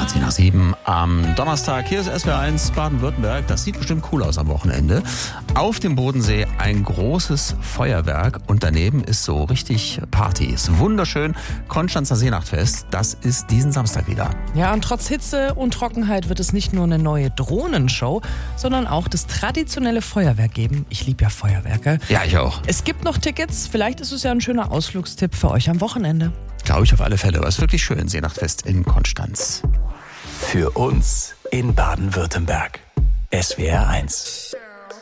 6:10 am Donnerstag. Hier ist SWR1 Baden-Württemberg. Das sieht bestimmt cool aus am Wochenende. Auf dem Bodensee ein großes Feuerwerk und daneben ist so richtig Party. Ist wunderschön. Konstanzer Seenachtfest, das ist diesen Samstag wieder. Ja, und trotz Hitze und Trockenheit wird es nicht nur eine neue Drohnenshow, sondern auch das traditionelle Feuerwerk geben. Ich liebe ja Feuerwerke. Ja, ich auch. Es gibt noch Tickets. Vielleicht ist es ja ein schöner Ausflugstipp für euch am Wochenende. Glaube ich auf alle Fälle. Aber es ist wirklich schön. Seenachtfest in Konstanz. Für uns in Baden-Württemberg. SWR1.